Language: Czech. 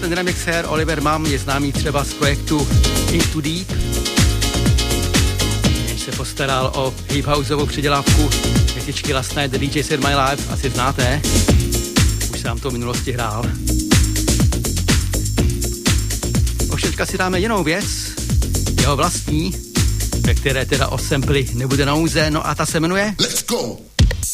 ten remixér Oliver Mann je známý třeba z projektu Into Deep, jenž se postaral o hip-houseovou předělávku pětičky Last Night The DJ Said My Life, asi znáte, už jsem to v minulosti hrál. Ovšem si dáme jinou věc, jeho vlastní, ve které teda o samply nebude nouze, no a ta se jmenuje Let's go!